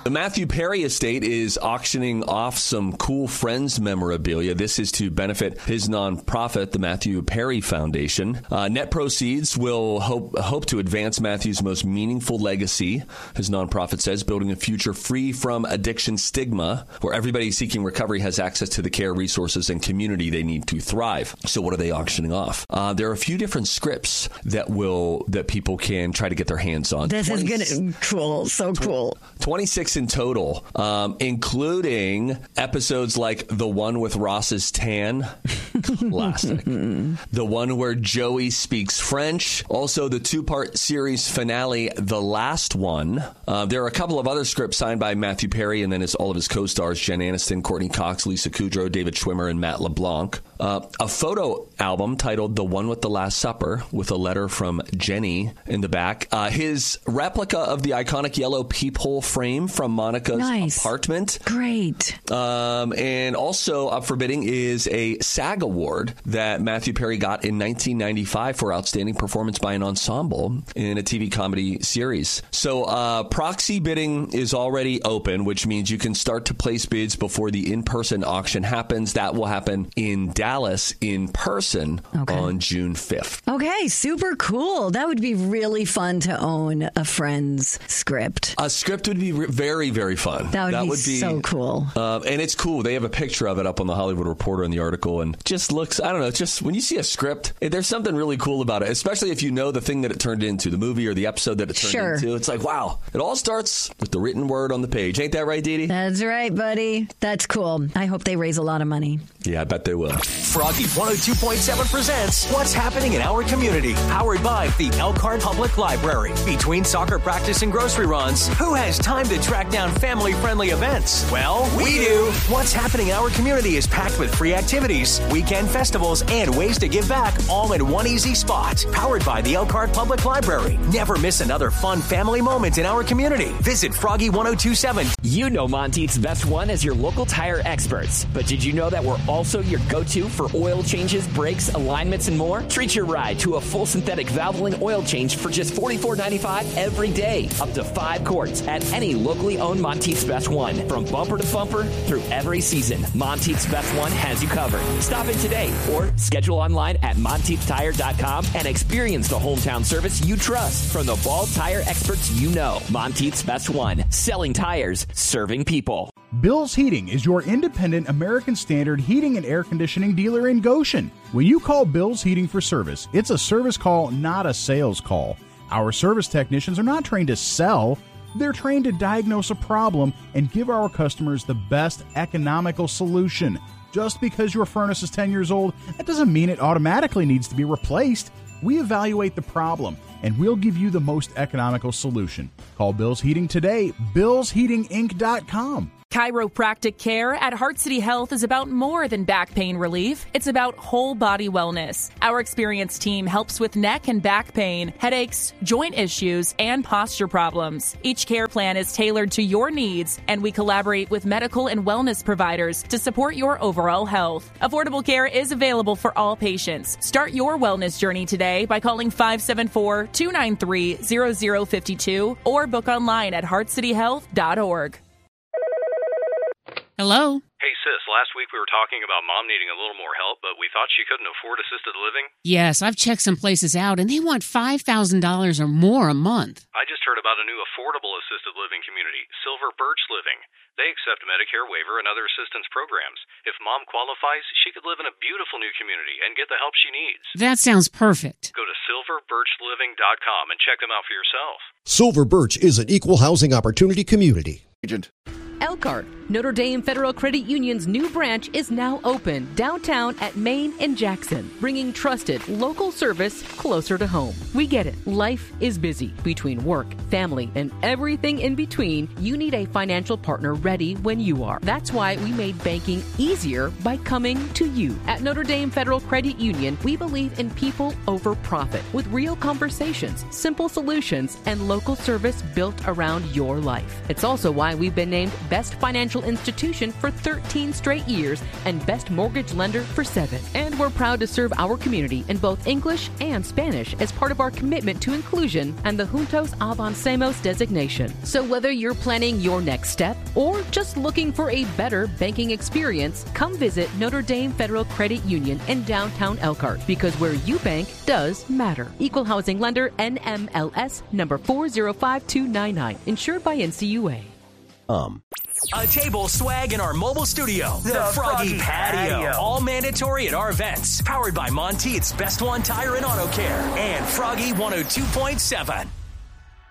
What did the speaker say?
The Matthew Perry estate is auctioning off some cool Friends memorabilia. This is to benefit his nonprofit, the Matthew Perry Foundation. Net proceeds will hope to advance Matthew's most meaningful legacy, his nonprofit says, building a future free from addiction stigma, where everybody seeking recovery has access to the care, resources, and community they need to thrive. So what are they auctioning off? There are a few different scripts that people can try to get their hands on. This is good. Cool. So cool. 26 in total, including episodes like the one with Ross's tan, classic. The one where Joey speaks French. Also, the two-part series finale, The Last One. There are a couple of other scripts signed by Matthew Perry, and then it's all of his co-stars, Jen Aniston, Courtney Cox, Lisa Kudrow, David Schwimmer, and Matt LeBlanc. A photo album titled The One with the Last Supper, with a letter from Jenny in the back. His replica of the iconic yellow peephole frame from Monica's apartment. Great. And also up for bidding is a SAG award that Matthew Perry got in 1995 for outstanding performance by an ensemble in a TV comedy series. So proxy bidding is already open, which means you can start to place bids before the in-person auction happens. That will happen in Dallas in person on June 5th. Okay, super cool. That would be really fun to own a Friends script. A script would be very, very fun. That would be so cool. And it's cool. They have a picture of it up on the Hollywood Reporter in the article, and just looks, I don't know, just when you see a script, there's something really cool about it, especially if you know the thing that it turned into, the movie or the episode that it turned into. It's like, wow, it all starts with the written word on the page. Ain't that right, Dee Dee? That's right, buddy. That's cool. I hope they raise a lot of money. Yeah, I bet they will. Froggy 102.7 presents What's Happening in Our Community, powered by the Elkhart Public Library. Between soccer practice and grocery runs, who has time to track down family-friendly events? Well, we do. What's Happening in Our Community is packed with free activities, weekend festivals, and ways to give back, all in one easy spot. Powered by the Elkhart Public Library. Never miss another fun family moment in our community. Visit Froggy 102.7. You know Monteith's Best One as your local tire experts. But did you know that we're also your go-to for oil changes, brakes, alignments, and more? Treat your ride to a full synthetic Valvoline oil change for just $44.95 every day. Up to 5 quarts at any locally owned Monteith's Best One. From bumper to bumper through every season, Monteith's Best One has you covered. Stop in today or schedule online at MonteithTire.com and experience the hometown service you trust from the bald tire experts you know. Monteith's Best One. Selling tires, serving people. Bill's Heating is your independent American Standard heating and air conditioning dealer in Goshen. When you call Bill's Heating for service, it's a service call, not a sales call. Our service technicians are not trained to sell. They're trained to diagnose a problem and give our customers the best economical solution. Just because your furnace is 10 years old, that doesn't mean it automatically needs to be replaced. We evaluate the problem, and we'll give you the most economical solution. Call Bill's Heating today, billsheatinginc.com. Chiropractic care at Heart City Health is about more than back pain relief. It's about whole body wellness. Our experienced team helps with neck and back pain, headaches, joint issues, and posture problems. Each care plan is tailored to your needs, and we collaborate with medical and wellness providers to support your overall health. Affordable care is available for all patients. Start your wellness journey today by calling 574-293-0052 or book online at heartcityhealth.org. Hello? Hey, sis, last week we were talking about Mom needing a little more help, but we thought she couldn't afford assisted living. Yes, I've checked some places out, and they want $5,000 or more a month. I just heard about a new affordable assisted living community, Silver Birch Living. They accept Medicare waiver and other assistance programs. If Mom qualifies, she could live in a beautiful new community and get the help she needs. That sounds perfect. Go to silverbirchliving.com and check them out for yourself. Silver Birch is an equal housing opportunity community. Agent. Elkhart, Notre Dame Federal Credit Union's new branch is now open downtown at Main and Jackson, bringing trusted local service closer to home. We get it. Life is busy. Between work, family, and everything in between, you need a financial partner ready when you are. That's why we made banking easier by coming to you. At Notre Dame Federal Credit Union, we believe in people over profit, with real conversations, simple solutions, and local service built around your life. It's also why we've been named Best Financial financial institution for 13 straight years and best mortgage lender for 7. And we're proud to serve our community in both English and Spanish as part of our commitment to inclusion and the Juntos Avancemos designation. So whether you're planning your next step or just looking for a better banking experience, come visit Notre Dame Federal Credit Union in downtown Elkhart, because where you bank does matter. Equal Housing Lender, NMLS number 405299, insured by NCUA. A table, swag, in our mobile studio. The Froggy Patio. All mandatory at our events. Powered by Monteith's Best One Tire and Auto Care. And Froggy 102.7.